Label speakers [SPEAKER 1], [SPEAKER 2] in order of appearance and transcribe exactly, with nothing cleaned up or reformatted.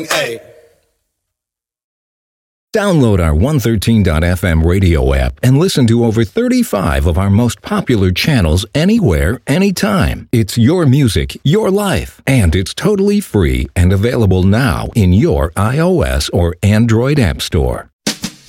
[SPEAKER 1] Hey.
[SPEAKER 2] Download our one thirteen dot f m radio app and listen to over thirty-five of our most popular channels anywhere, anytime. It's your music, your life, and it's totally free and available now in your iOS or Android app store.